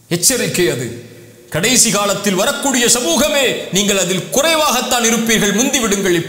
எச்சரிக்கை. அது கடைசி காலத்தில் வரக்கூடிய சமூகமே, நீங்கள் அதில் குறைவாகத்தான் இருப்பீர்கள். முந்திவிடுங்கள்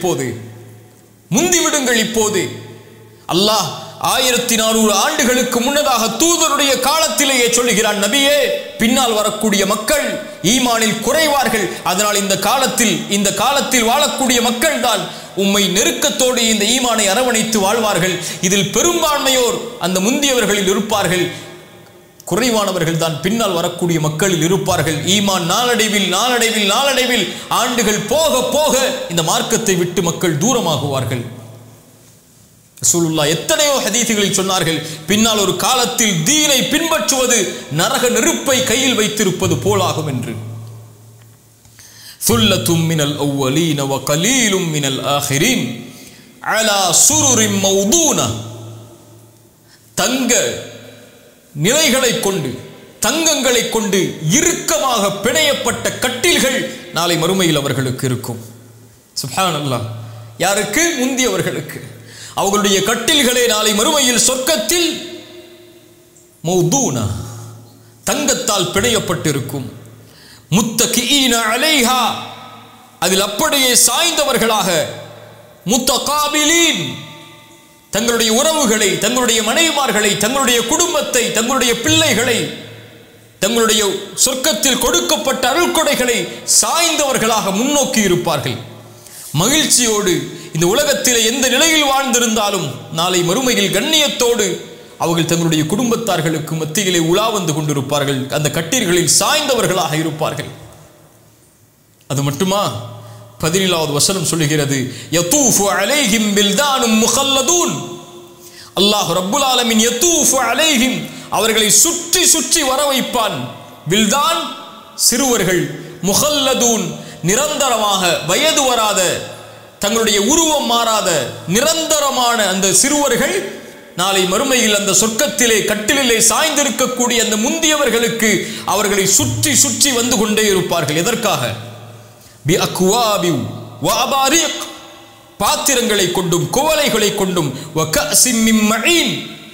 இப்போது. அல்லாஹ் 1400 ஆண்டுகளுக்கு முன்னதாக தூதருடைய காலத்திலேயே சொல்லுகிறான், நபியே, பின்னால் வரக்கூடிய மக்கள் ஈமானில் குறைவார்கள். அதனால் இந்த காலத்தில் வாழக்கூடிய மக்கள் தான் உம்மை நெருக்கத்தோடு இந்த ஈமானை அரவணைத்து வாழ்வார்கள். இதில் பெரும்பான்மையோர் அந்த முந்தியவர்களில் இருப்பார்கள், குறைவானவர்கள் தான் பின்னால் வரக்கூடிய மக்களில் இருப்பார்கள். ஈமான் நாளடைவில் ஆண்டுகள் போக போக இந்த மார்க்கத்தை விட்டு மக்கள் தூரமாகுவார்கள். ரசூலுல்லாஹ் எத்தனையோ ஹதீஸ்களில் சொன்னார்கள், பின்னால் ஒரு காலத்தில் தீனை பின்பற்றுவது நரக நெருப்பை கையில் வைத்திருப்பது போலாகும் என்று. சுல்லத்தும் மினல் அவ்வலீன வ கலீலும் மினல் ஆஹிரீன் அலா சுருரின் மௌதூன. தங்க நிலைகளை கொண்டு, தங்கங்களை கொண்டு இறுக்கமாக பிணையப்பட்ட கட்டில்கள் நாளை மறுமையில் அவர்களுக்கு இருக்கும். சுப்ஹானல்லாஹ். யாருக்கு? முந்தியவர்களுக்கு. அவர்களுடைய கட்டில்களே நாளை மறுமையில் சொர்க்கத்தில் மௌதூனா, தங்கத்தால் பிணையப்பட்டிருக்கும். முத்தகிஈன அலைஹா, அதில் அப்படியே சாய்ந்தவர்களாக. முத்தகாபிலீன், தங்களுடைய உறவுகளை, தங்களுடைய மனைவிமார்களை, தங்களுடைய குடும்பத்தை, தங்களுடைய பிள்ளைகளை, தங்களுடைய சொர்க்கத்தில் கொடுக்கப்பட்ட அருள்கொடைகளை சாய்ந்தவர்களாக முன்னோக்கி இருப்பார்கள். மகிழ்ச்சியோடு இந்த உலகத்திலே எந்த நிலையில் வாழ்ந்திருந்தாலும் நாளை மறுமையில் கண்ணியத்தோடு அவர்கள் தங்களுடைய குடும்பத்தார்களுக்கு மத்தியிலே உலா வந்து கொண்டிருப்பார்கள். அந்த கட்டீர்களில் சாய்ந்தவர்களாக இருப்பார்கள். அது மட்டுமா? 17வது வசனம் சொல்லுகிறது, யதூஃபு அலைஹிம் பில்தானும் முகல்லதூன். அல்லாஹ் ரப்புல் ஆலமீன் யதூஃபு அலைஹிம், அவர்களை சுற்றி சுற்றி வர வைப்பான். பில்தான் சிறுவர்கள், முகல்லதூன் நிரந்தரமாக வயது வராத, தங்களுடைய உருவம் மாறாத நிரந்தரமான அந்த சிறுவர்கள் நாளை மறுமையில் அந்த சொர்க்கத்திலே கட்டிலே சாய்ந்திருக்கக்கூடிய அந்த முந்தியவர்களுக்கு அவர்களை சுற்றி சுற்றி வந்து கொண்டே இருப்பார்கள். எதற்காக? பி அக்வாபி வ அபாரிக், பாத்திரங்களை கொண்டும் குவளைகளை கொண்டும், வ கஸிம் மின் மஈன்,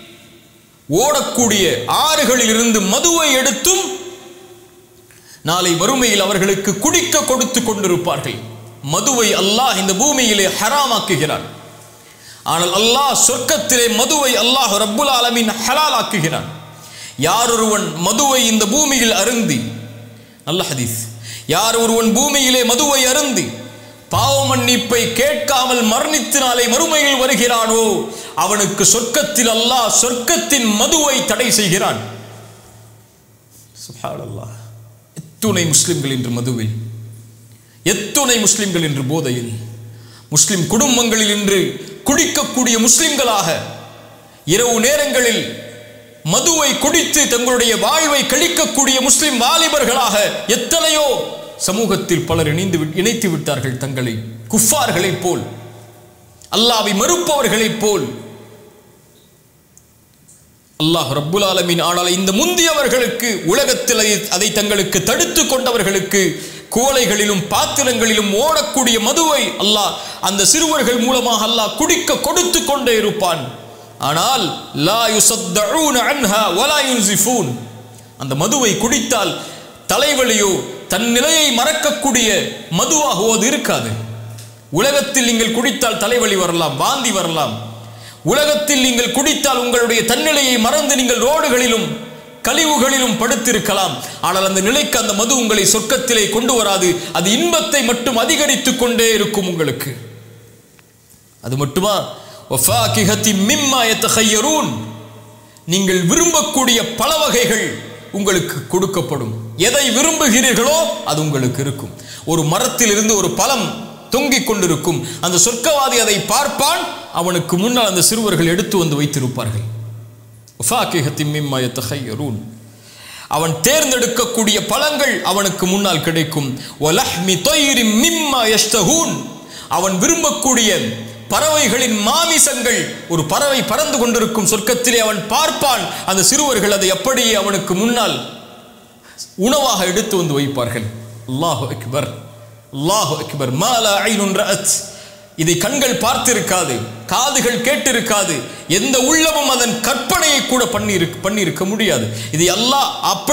ஓடக்கூடிய ஆறுகளில் இருந்து மதுவை எடுத்தும் நாளை மறுமையில் அவர்களுக்கு குடிக்க கொடுத்து கொண்டிருப்பார்கள். மதுவை அல்லாஹ் இந்த பூமியிலே ஹராமாக்குகிறான். ஆனால் அல்லாஹ் சொர்க்கத்திலே மதுவை அல்லாஹ் ரப்புல் ஆலமீன் ஹலால் ஆக்குகிறான். யார் ஒருவன் மதுவை இந்த பூமியில் அருந்தி, நல்ல ஹதீஸ், யார் ஒருவன் பூமியிலே மதுவை அருந்தி பாவ மன்னிப்பை கேட்காமல் மரணித்து நாளை மறுமையில் வருகிறானோ அவனுக்கு சொர்க்கத்தில் அல்லாஹ் சொர்க்கத்தின் மதுவை தடை செய்கிறான். சுப்ஹானல்லாஹ். எத்துணை முஸ்லிம்கள் இன்று மதுவில், எத்துணை முஸ்லிம்கள் இன்று போதையில், முஸ்லிம் குடும்பங்களில் இன்று குடிக்கக்கூடிய முஸ்லிம்களாக, இரவு நேரங்களில் மதுவை குடித்து தங்களுடைய வாழ்வை கழிக்கக்கூடிய முஸ்லிம் வாலிபர்களாக எத்தனையோ சமூகத்தில் பலர் இணைத்து விட்டார்கள். தங்களை குஃபார்களைப் போல், அல்லாஹ்வை மறுப்பவர்களைப் போல். அல்லாஹ் ரப்புல் ஆலமீன் ஆனால் இந்த முந்தியவர்களுக்கு, உலகத்தில் அதை தங்களுக்கு தடுத்து கொண்டவர்களுக்கு, கோலைகளிலும் பாத்திரங்களிலும் ஓடக்கூடிய மதுவை அல்லாஹ் அந்த சிறுவர்கள் மூலமாக அல்லாஹ் குடிக்க கொடுத்து கொண்டே இருப்பான். ஆனால் லா யுஸத்தஊன அன்ஹா வலா யுன்ஸிஃபூன், அந்த மதுவை குடித்தால் தலைவலியோ தன் நிலையை மறக்கக்கூடிய மதுவாகவோ அது இருக்காது. உலகத்தில் நீங்கள் குடித்தால் தலைவலி வரலாம், வாந்தி வரலாம். உலகத்தில் நீங்கள் குடித்தால் உங்களுடைய தன்னிலையை மறந்து நீங்கள் ரோடுகளிலும் கழிவுகளிலும் படுத்திருக்கலாம். ஆனால் அந்த நிலைக்கு அந்த மது உங்களை சொர்க்கத்திலே கொண்டு வராது. அது இன்பத்தை மட்டும் அதிகரித்துக் கொண்டே இருக்கும் உங்களுக்கு. அது மட்டுமா? வஃபாகிஹதி மிம்மா யதஹய்யரூன், நீங்கள் விரும்பக்கூடிய பல வகைகள் உங்களுக்கு கொடுக்கப்படும். எதை விரும்புகிறீர்களோ அது உங்களுக்கு இருக்கும். ஒரு மரத்தில் இருந்து ஒரு பழம் தொங்கிக் கொண்டிருக்கும். அந்த சொர்க்கவாதி அதை பார்ப்பான், அவனுக்கு முன்னால் அந்த சிறுவர்கள் எடுத்து வந்து வைத்திருப்பார்கள். அவன் தேர்ந்தெடுக்கக்கூடிய பழங்கள் அவனுக்கு முன்னால் கிடைக்கும். அவன் விரும்பக்கூடிய பறவைகளின் மாமிசங்கள், ஒரு பறவை பறந்து கொண்டிருக்கும் சொர்க்கத்திலே அவன் பார்ப்பான். அந்த சிறுவர்கள் அதை அப்படியே அவனுக்கு முன்னால் உணவாக எடுத்து வந்து வைப்பார்கள். அல்லாஹு அக்பர், அல்லாஹு அக்பர். மாலா ஐனுன் ரஅத், இதை கண்கள் பார்த்திருக்காது, காதுகள் கேட்டிருக்காது, எந்த உள்ளமும் அதன் கற்பனையை கூட பண்ணியிருக்க முடியாது. இது அல்லாஹ் அப்படி